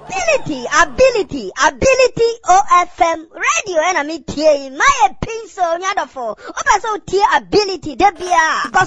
ability OFM radio and I meet here my pencil nyadofo oba so tie ability debia